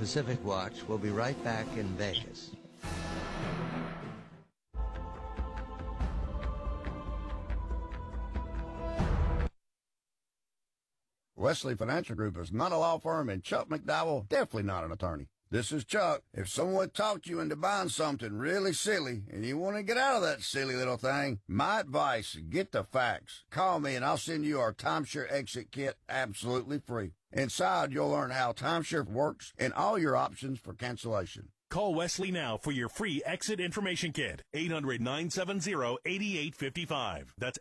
Pacific Watch will be right back in Vegas. Wesley Financial Group is not a law firm, and Chuck McDowell definitely not an attorney. This is Chuck. If someone talked you into buying something really silly and you want to get out of that silly little thing, my advice, get the facts. Call me and I'll send you our timeshare exit kit absolutely free. Inside, you'll learn how timeshare works and all your options for cancellation. Call Wesley now for your free exit information kit. 800-970-8855. That's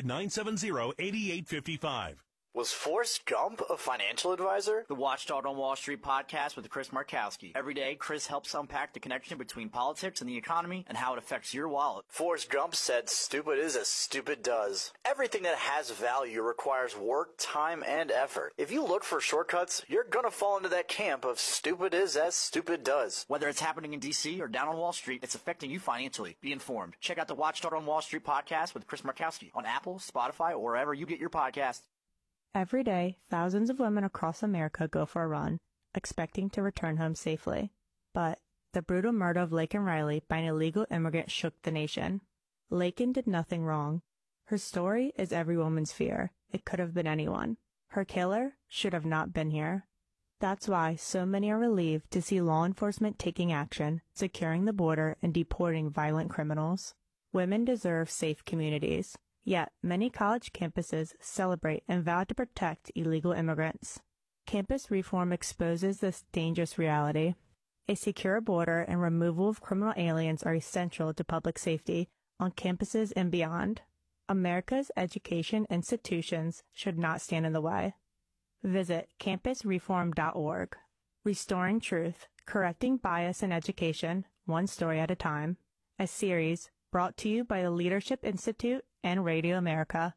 800-970-8855. Was Forrest Gump a financial advisor? The Watchdog on Wall Street podcast with Chris Markowski. Every day, Chris helps unpack the connection between politics and the economy and how it affects your wallet. Forrest Gump said, "Stupid is as stupid does." Everything that has value requires work, time, and effort. If you look for shortcuts, you're going to fall into that camp of stupid is as stupid does. Whether it's happening in D.C. or down on Wall Street, it's affecting you financially. Be informed. Check out the Watchdog on Wall Street podcast with Chris Markowski on Apple, Spotify, or wherever you get your podcasts. Every day, thousands of women across America go for a run, expecting to return home safely. But the brutal murder of Laken Riley by an illegal immigrant shook the nation. Laken did nothing wrong. Her story is every woman's fear. It could have been anyone. Her killer should have not been here. That's why so many are relieved to see law enforcement taking action, securing the border, and deporting violent criminals. Women deserve safe communities. Yet, many college campuses celebrate and vow to protect illegal immigrants. Campus reform exposes this dangerous reality. A secure border and removal of criminal aliens are essential to public safety on campuses and beyond. America's education institutions should not stand in the way. Visit campusreform.org. Restoring Truth, Correcting Bias in Education, One Story at a Time. A series brought to you by the Leadership Institute and Radio America.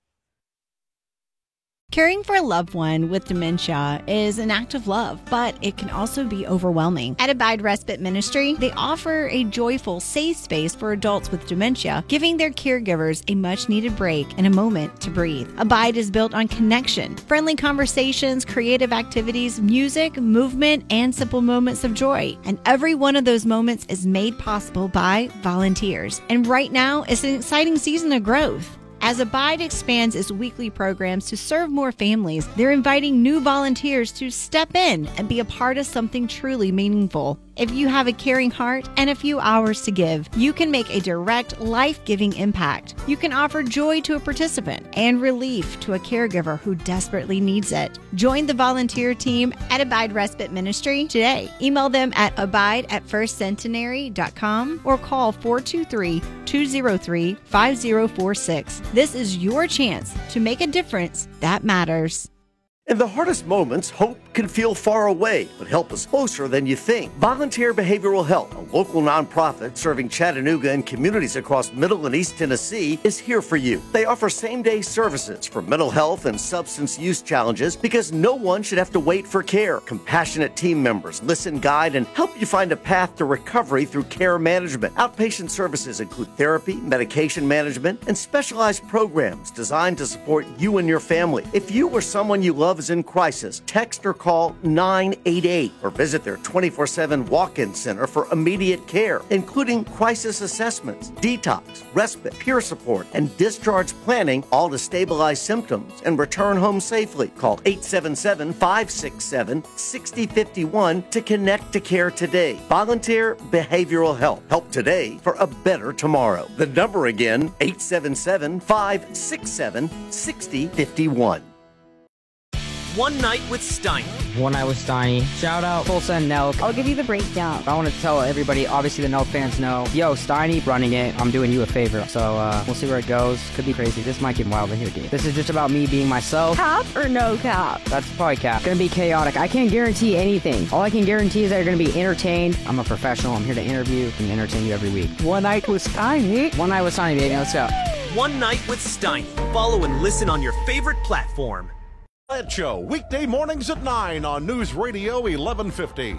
Caring for a loved one with dementia is an act of love, but it can also be overwhelming. At Abide Respite Ministry, they offer a joyful, safe space for adults with dementia, giving their caregivers a much-needed break and a moment to breathe. Abide is built on connection, friendly conversations, creative activities, music, movement, and simple moments of joy. And every one of those moments is made possible by volunteers. And right now is an exciting season of growth. As Abide expands its weekly programs to serve more families, they're inviting new volunteers to step in and be a part of something truly meaningful. If you have a caring heart and a few hours to give, you can make a direct, life-giving impact. You can offer joy to a participant and relief to a caregiver who desperately needs it. Join the volunteer team at Abide Respite Ministry today. Email them at abide@firstcentenary.com or call 423-203-5046. This is your chance to make a difference that matters. In the hardest moments, hope can feel far away, but help is closer than you think. Volunteer Behavioral Health, a local nonprofit serving Chattanooga and communities across Middle and East Tennessee, is here for you. They offer same-day services for mental health and substance use challenges because no one should have to wait for care. Compassionate team members listen, guide, and help you find a path to recovery through care management. Outpatient services include therapy, medication management, and specialized programs designed to support you and your family. If you or someone you love is in crisis, text or call 988 or visit their 24/7 walk-in center for immediate care, including crisis assessments, detox, respite, peer support, and discharge planning, all to stabilize symptoms and return home safely. Call 877-567-6051 to connect to care today. Volunteer Behavioral Health. Help today for a better tomorrow. The number again, 877-567-6051. One Night with Steiny. One Night with Steiny. Shout out Tulsa and Nelk. I'll give you the breakdown. I want to tell everybody, obviously the Nelk fans know, yo, Steiny running it, I'm doing you a favor. So we'll see where it goes. Could be crazy. This might get wild in here, dude. This is just about me being myself. Cap or no cap? That's probably cap. It's gonna be chaotic. I can't guarantee anything. All I can guarantee is that you're gonna be entertained. I'm a professional. I'm here to interview and entertain you every week. One Night with Steiny. One Night with Steiny, baby. Let's go. One Night with Steiny. Follow and listen on your favorite platform. Ed Show, weekday mornings at 9 on News Radio 1150.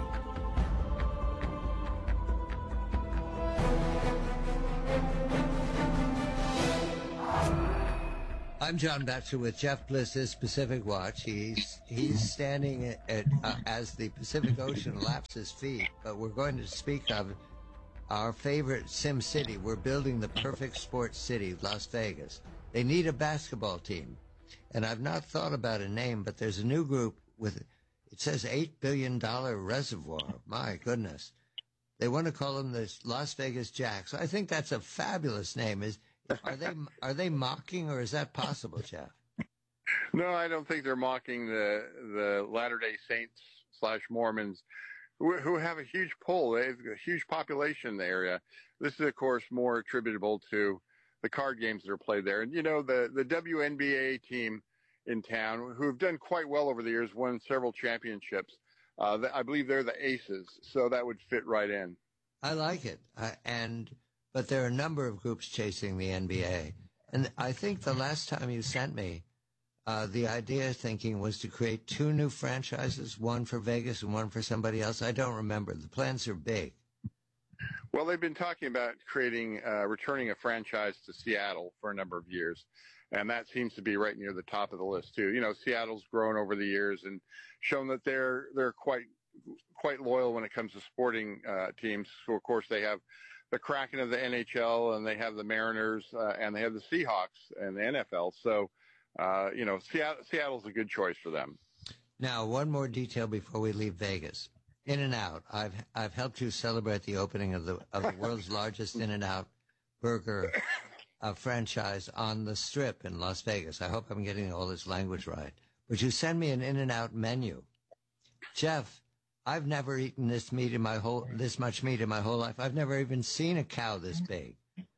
I'm John Batchelor with Jeff Bliss's Pacific Watch. He's standing as the Pacific Ocean laps his feet, but we're going to speak of our favorite Sim City. We're building the perfect sports city, Las Vegas. They need a basketball team, and I've not thought about a name, but there's a new group with, it says $8 billion reservoir. My goodness. They want to call them the Las Vegas Jacks. I think that's a fabulous name. Are they mocking, or is that possible, Jeff? No, I don't think they're mocking the Latter-day Saints / Mormons, who have a huge pull. They have a huge population in the area. This is, of course, more attributable to the card games that are played there. And, you know, the WNBA team in town, who have done quite well over the years, won several championships. I believe they're the Aces, so that would fit right in. I like it. But there are a number of groups chasing the NBA. And I think the last time you sent me, the idea thinking was to create 2 new franchises, one for Vegas and one for somebody else. I don't remember. The plans are big. Well, they've been talking about returning a franchise to Seattle for a number of years. And that seems to be right near the top of the list, too. You know, Seattle's grown over the years and shown that they're quite loyal when it comes to sporting teams. So, of course, they have the Kraken of the NHL, and they have the Mariners, and they have the Seahawks and the NFL. So, you know, Seattle's a good choice for them. Now, one more detail before we leave Vegas. In-N-Out. I've helped you celebrate the opening of the world's largest In-N-Out burger franchise on the Strip in Las Vegas. I hope I'm getting all this language right. Would you send me an In-N-Out menu? Jeff, I've never eaten this much meat in my whole life. I've never even seen a cow this big.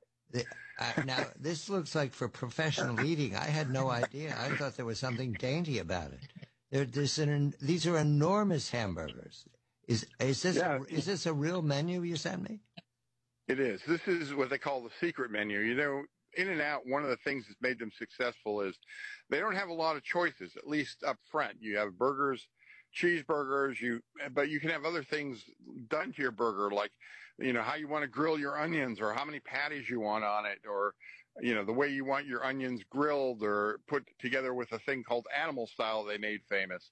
Now, this looks like for professional eating. I had no idea. I thought there was something dainty about it. These are enormous hamburgers. Is this a real menu you sent me? It is. This is what they call the secret menu. You know, In-N-Out, one of the things that's made them successful is they don't have a lot of choices, at least up front. You have burgers, cheeseburgers, but you can have other things done to your burger, like, you know, how you want to grill your onions, or how many patties you want on it, or, you know, the way you want your onions grilled or put together with a thing called Animal Style they made famous.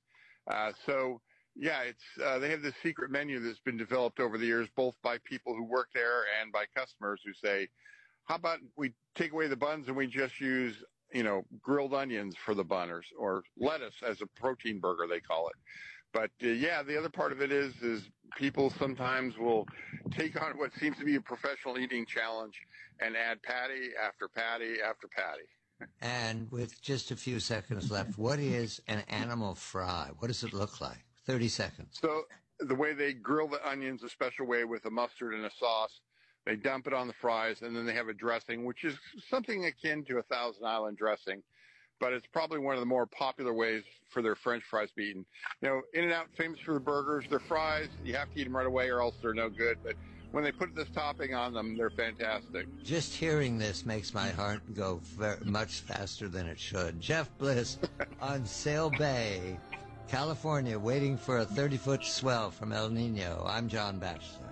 Yeah, they have this secret menu that's been developed over the years, both by people who work there and by customers who say, how about we take away the buns and we just use, you know, grilled onions for the bun, or lettuce as a protein burger, they call it. But, yeah, the other part of it is people sometimes will take on what seems to be a professional eating challenge and add patty after patty after patty. And with just a few seconds left, what is an animal fry? What does it look like? 30 seconds. So the way they grill the onions a special way with a mustard and a sauce, they dump it on the fries, and then they have a dressing, which is something akin to a Thousand Island dressing, but it's probably one of the more popular ways for their French fries to be eaten. You know, In-N-Out, famous for the burgers. Their fries, you have to eat them right away or else they're no good, but when they put this topping on them, they're fantastic. Just hearing this makes my heart go much faster than it should. Jeff Bliss on Sail Bay, California, waiting for a 30-foot swell from El Nino. I'm John Batchelor.